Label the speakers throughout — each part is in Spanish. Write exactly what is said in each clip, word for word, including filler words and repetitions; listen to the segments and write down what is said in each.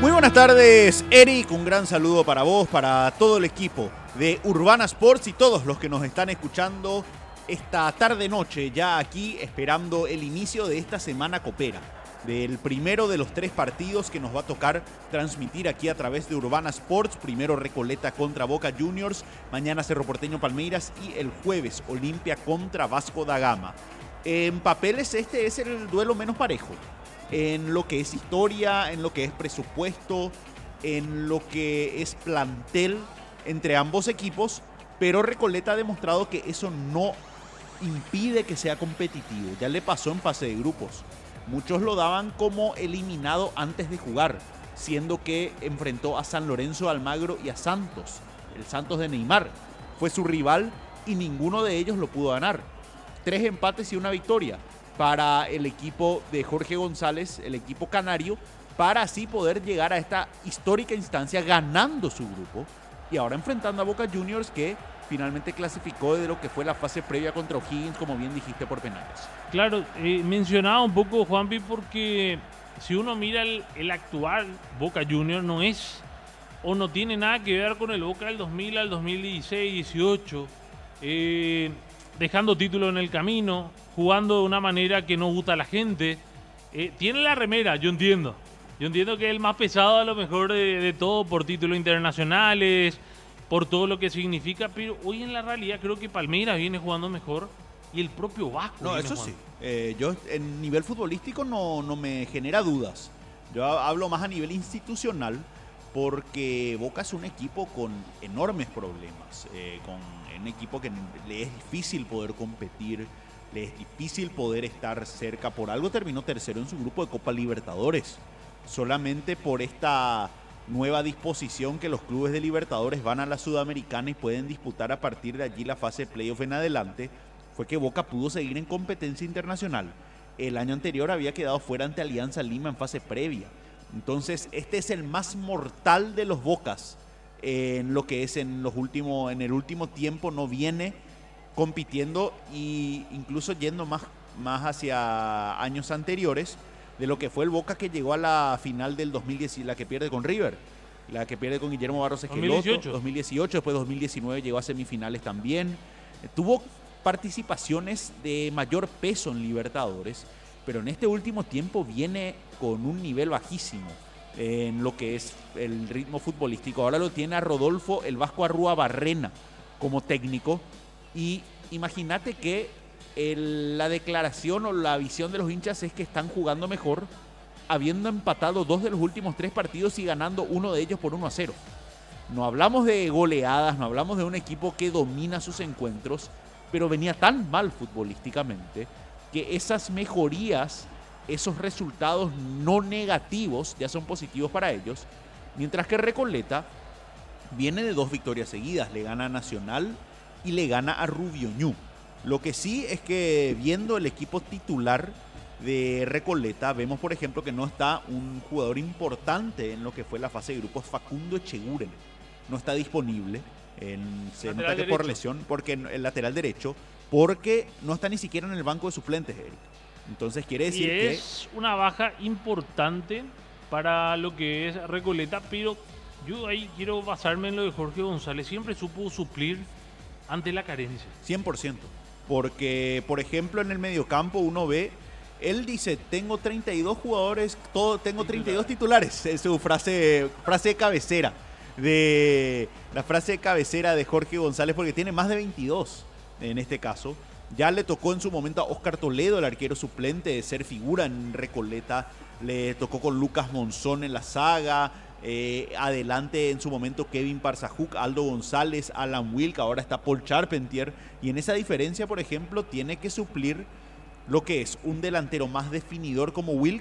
Speaker 1: Muy buenas tardes, Eric. Un gran saludo para vos, para todo el equipo de Urbana Sports y todos los que nos están escuchando esta tarde-noche, ya aquí esperando el inicio de esta semana copera, del primero de los tres partidos que nos va a tocar transmitir aquí a través de Urbana Sports. Primero Recoleta contra Boca Juniors, mañana Cerro Porteño Palmeiras y el jueves Olimpia contra Vasco da Gama. En papeles este es el duelo menos parejo, en lo que es historia, en lo que es presupuesto, en lo que es plantel entre ambos equipos, pero Recoleta ha demostrado que eso no impide que sea competitivo. Ya le pasó en fase de grupos. Muchos lo daban como eliminado antes de jugar, siendo que enfrentó a San Lorenzo de Almagro y a Santos. El Santos de Neymar fue su rival y ninguno de ellos lo pudo ganar. Tres empates y una victoria para el equipo de Jorge González, el equipo canario, para así poder llegar a esta histórica instancia ganando su grupo y ahora enfrentando a Boca Juniors, que finalmente clasificó de lo que fue la fase previa contra O'Higgins, como bien dijiste, por penales.
Speaker 2: Claro, eh, mencionaba un poco, Juanpi, porque si uno mira el, el actual Boca Juniors, no es o no tiene nada que ver con el Boca del dos mil al dos mil dieciséis dieciocho, eh, dejando título en el camino, jugando de una manera que no gusta a la gente. Eh, tiene la remera, yo entiendo. Yo entiendo que es el más pesado a lo mejor de, de todo por títulos internacionales, por todo lo que significa, pero hoy en la realidad creo que Palmeiras viene jugando mejor y el propio Vasco.
Speaker 1: No, eso sí. Eh, yo en nivel futbolístico no, no me genera dudas. Yo hablo más a nivel institucional porque Boca es un equipo con enormes problemas, eh, con un equipo que le es difícil poder competir, le es difícil poder estar cerca. Por algo terminó tercero en su grupo de Copa Libertadores, solamente por esta nueva disposición que los clubes de Libertadores van a la Sudamericana y pueden disputar a partir de allí la fase de playoff en adelante, fue que Boca pudo seguir en competencia internacional. El año anterior había quedado fuera ante Alianza Lima en fase previa. Entonces, este es el más mortal de los Bocas en lo que es en los últimos, en el último tiempo. No viene compitiendo e incluso yendo más, más hacia años anteriores de lo que fue el Boca que llegó a la final del dos mil diez, la que pierde con River, la que pierde con Guillermo Barros Esqueloto, dos mil dieciocho, después dos mil diecinueve llegó a semifinales también. Tuvo participaciones de mayor peso en Libertadores, pero en este último tiempo viene con un nivel bajísimo en lo que es el ritmo futbolístico. Ahora lo tiene a Rodolfo el Vasco Arrúa Barrena como técnico, y imagínate que el, la declaración o la visión de los hinchas es que están jugando mejor, habiendo empatado dos de los últimos tres partidos y ganando uno de ellos por uno a cero. No hablamos de goleadas, no hablamos de un equipo que domina sus encuentros, pero venía tan mal futbolísticamente que esas mejorías, esos resultados no negativos ya son positivos para ellos, mientras que Recoleta viene de dos victorias seguidas, le gana a Nacional y le gana a Rubio Ñu. Lo que sí es que viendo el equipo titular de Recoleta, vemos por ejemplo que no está un jugador importante en lo que fue la fase de grupos. Facundo Echeguren no está disponible, en, se
Speaker 2: lateral
Speaker 1: nota que
Speaker 2: derecho.
Speaker 1: por lesión, porque el lateral derecho, porque no está ni siquiera en el banco de suplentes, Eric. Entonces quiere decir
Speaker 2: y
Speaker 1: que
Speaker 2: es una baja importante para lo que es Recoleta, pero yo ahí quiero basarme en lo de Jorge González. Siempre supo suplir ante la carencia.
Speaker 1: cien por ciento. Porque, por ejemplo, en el mediocampo uno ve, él dice, tengo treinta y dos jugadores, todo, tengo treinta y dos titulares. Es su frase, frase de cabecera, de la frase de cabecera de Jorge González, porque tiene más de veintidós en este caso. Ya le tocó en su momento a Oscar Toledo, el arquero suplente, de ser figura en Recoleta. Le tocó con Lucas Monzón en la saga. Eh, adelante en su momento Kevin Parzajuk, Aldo González, Alan Wilk, ahora está Paul Charpentier, y en esa diferencia, por ejemplo, tiene que suplir lo que es un delantero más definidor como Wilk,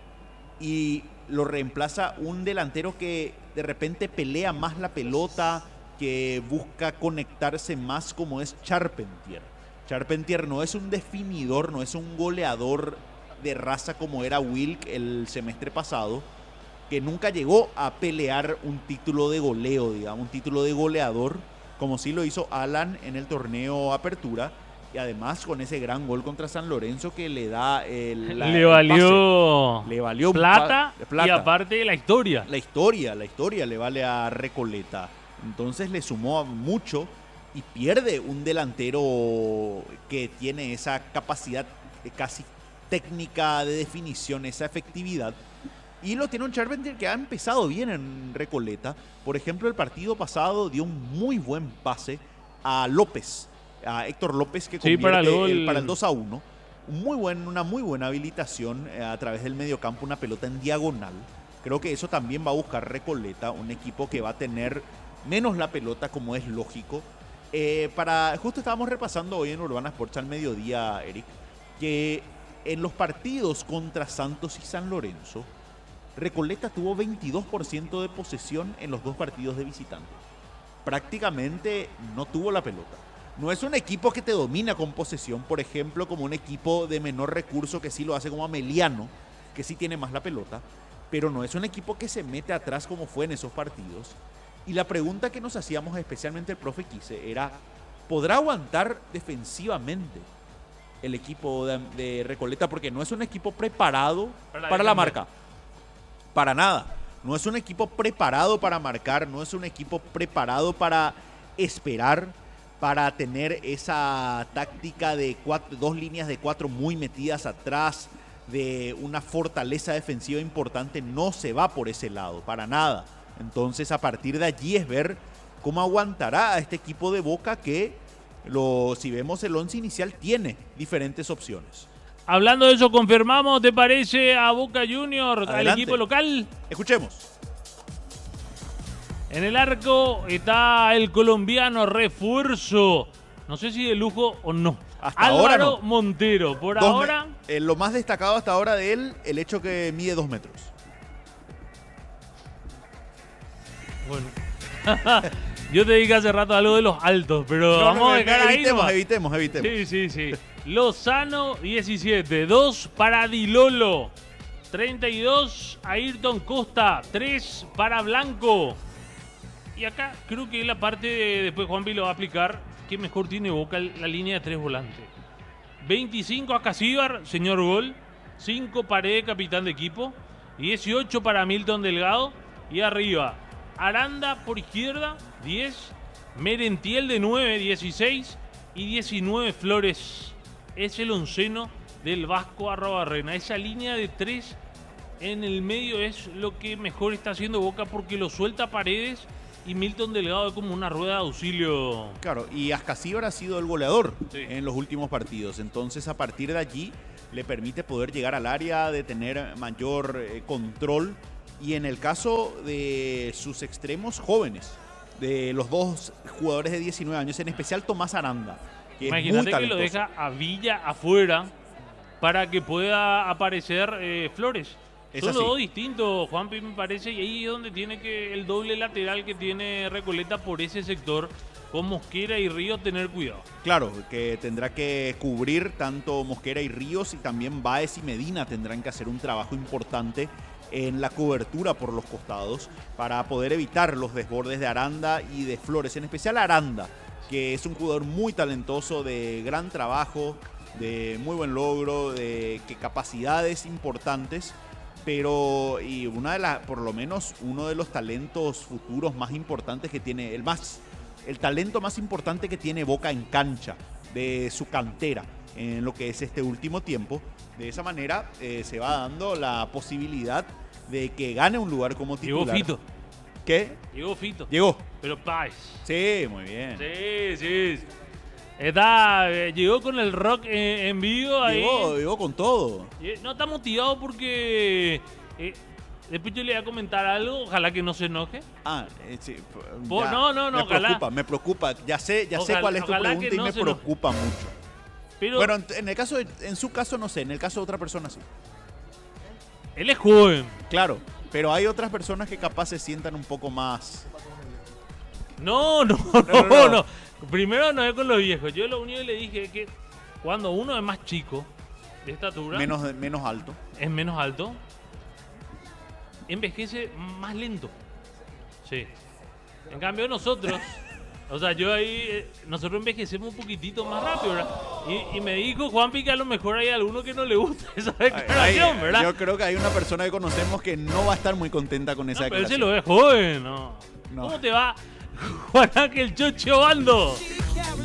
Speaker 1: y lo reemplaza un delantero que de repente pelea más la pelota, que busca conectarse más, como es Charpentier. Charpentier no es un definidor, no es un goleador de raza como era Wilk el semestre pasado, que nunca llegó a pelear un título de goleo, digamos, un título de goleador, como sí lo hizo Alan en el torneo Apertura. y además con ese gran gol contra San Lorenzo que le da el, la,
Speaker 2: le,
Speaker 1: el
Speaker 2: valió
Speaker 1: pase. Le valió
Speaker 2: plata,
Speaker 1: pa plata
Speaker 2: y aparte la historia.
Speaker 1: La historia, la historia le vale a Recoleta. Entonces le sumó mucho y pierde un delantero que tiene esa capacidad casi técnica de definición, esa efectividad. Y lo tiene un Charpentier que ha empezado bien en Recoleta. Por ejemplo, el partido pasado dio un muy buen pase a López, a Héctor López, que
Speaker 2: sí,
Speaker 1: convierte
Speaker 2: para, el,
Speaker 1: el, para el dos a uno. Muy buen, una muy buena habilitación eh, a través del mediocampo, una pelota en diagonal. Creo que eso también va a buscar Recoleta, un equipo que va a tener menos la pelota, como es lógico. Eh, para, justo estábamos repasando hoy en Urbana Sports al mediodía, Eric, que en los partidos contra Santos y San Lorenzo, Recoleta tuvo veintidós por ciento de posesión en los dos partidos de visitante. Prácticamente no tuvo la pelota. No es un equipo que te domina con posesión, por ejemplo, como un equipo de menor recurso que sí lo hace como Ameliano, que sí tiene más la pelota, pero no es un equipo que se mete atrás como fue en esos partidos. Y la pregunta que nos hacíamos, especialmente el profe Quise, era, ¿podrá aguantar defensivamente el equipo de, de Recoleta? Porque no es un equipo preparado para, para la marca. Para nada. No es un equipo preparado para marcar, no es un equipo preparado para esperar, para tener esa táctica de cuatro, dos líneas de cuatro muy metidas atrás, de una fortaleza defensiva importante. No se va por ese lado, para nada. Entonces, a partir de allí es ver cómo aguantará a este equipo de Boca que, lo, si vemos el once inicial, tiene diferentes opciones.
Speaker 2: Hablando de eso, confirmamos, ¿te parece a Boca Juniors,
Speaker 1: Adelante.
Speaker 2: al equipo local?
Speaker 1: Escuchemos.
Speaker 2: En el arco está el colombiano refuerzo, no sé si de lujo o no.
Speaker 1: Hasta
Speaker 2: Álvaro
Speaker 1: ahora no.
Speaker 2: Montero, por
Speaker 1: Dos
Speaker 2: ahora...
Speaker 1: Eh, lo más destacado hasta ahora de él, el hecho que mide dos metros.
Speaker 2: Bueno. Yo te dije hace rato algo de los altos, pero
Speaker 1: No,
Speaker 2: vamos
Speaker 1: no,
Speaker 2: a dejar ahí
Speaker 1: evitemos,
Speaker 2: nomás.
Speaker 1: evitemos, evitemos.
Speaker 2: Sí, sí, sí. Lozano, diecisiete. dos para Dilolo. treinta y dos, Ayrton Costa. tres para Blanco. Y acá creo que la parte, de, después Juanpi lo va a aplicar, que mejor tiene Boca la línea de tres volantes. veinticinco a Casíbar, señor gol. cinco Paredes, capitán de equipo. dieciocho para Milton Delgado. Y arriba, Aranda por izquierda, diez. Merentiel de nueve, dieciséis. Y diecinueve Flores. Es el onceno del Vasco Arrobarrena. Esa línea de tres en el medio es lo que mejor está haciendo Boca, porque lo suelta Paredes y Milton Delgado es como una rueda de auxilio.
Speaker 1: Claro, y Ascasíbar ha sido el goleador
Speaker 2: sí.
Speaker 1: en los últimos partidos. Entonces, a partir de allí, le permite poder llegar al área, de tener mayor eh, control. Y en el caso de sus extremos jóvenes, de los dos jugadores de diecinueve años, en especial Tomás Aranda, que
Speaker 2: imagínate
Speaker 1: es muy
Speaker 2: que lo
Speaker 1: talentoso.
Speaker 2: deja a Villa afuera para que pueda aparecer eh, Flores.
Speaker 1: Es
Speaker 2: Son
Speaker 1: así.
Speaker 2: los dos distintos, Juanpi, me parece, y ahí es donde tiene que el doble lateral que tiene Recoleta por ese sector, con Mosquera y Ríos, tener cuidado.
Speaker 1: Claro, que tendrá que cubrir tanto Mosquera y Ríos, y también Báez y Medina tendrán que hacer un trabajo importante en la cobertura por los costados para poder evitar los desbordes de Aranda y de Flores, en especial Aranda, que es un jugador muy talentoso, de gran trabajo, de muy buen logro, de que capacidades importantes, pero y una de las, por lo menos uno de los talentos futuros más importantes que tiene, el más, el talento más importante que tiene Boca en cancha, de su cantera, en lo que es este último tiempo. De esa manera eh, se va dando la posibilidad de que gane un lugar como titular.
Speaker 2: Llegó Fito.
Speaker 1: ¿Qué?
Speaker 2: Llegó Fito.
Speaker 1: Llegó.
Speaker 2: Pero Páez.
Speaker 1: Sí, muy bien.
Speaker 2: Sí, sí. Está, eh, llegó con el rock en, en vivo ahí.
Speaker 1: Llegó, llegó con todo.
Speaker 2: No está motivado porque eh, después yo le voy a comentar algo, ojalá que no se enoje.
Speaker 1: Ah, eh, sí.
Speaker 2: Vos,
Speaker 1: Ya,
Speaker 2: no, no, no,
Speaker 1: me
Speaker 2: ojalá.
Speaker 1: preocupa, me preocupa. Ya sé, ya sé
Speaker 2: Ojalá-
Speaker 1: cuál es tu
Speaker 2: ojalá
Speaker 1: pregunta
Speaker 2: que
Speaker 1: y
Speaker 2: no
Speaker 1: me
Speaker 2: se enoje.
Speaker 1: preocupa mucho.
Speaker 2: Pero
Speaker 1: Bueno, en, en el caso, de- en su caso no sé, en el caso de otra persona sí.
Speaker 2: él es joven.
Speaker 1: Claro, pero hay otras personas que capaz se sientan un poco más.
Speaker 2: No, no,
Speaker 1: No,
Speaker 2: no,
Speaker 1: no,
Speaker 2: no.
Speaker 1: no.
Speaker 2: Primero no es con los viejos. Yo lo único que le dije es que cuando uno es más chico, de estatura,
Speaker 1: Menos, menos alto.
Speaker 2: es menos alto, envejece más lento. Sí. En cambio nosotros, O sea, yo ahí, eh, nosotros envejecemos un poquitito más rápido, ¿verdad? Y, y me dijo Juanpi que a lo mejor hay alguno que no le gusta esa declaración,
Speaker 1: Ay,
Speaker 2: ¿verdad?
Speaker 1: Yo creo que hay una persona que conocemos que no va a estar muy contenta con esa
Speaker 2: No, pero él se
Speaker 1: declaración.
Speaker 2: lo ve joven, ¿no?
Speaker 1: No.
Speaker 2: ¿Cómo te va, Juan Ángel Chocho Bando?